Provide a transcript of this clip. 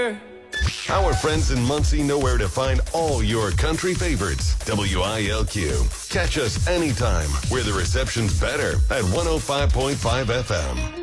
Our friends in Muncie know where to find all your country favorites. WILQ. Catch us anytime where the reception's better at 105.5 FM.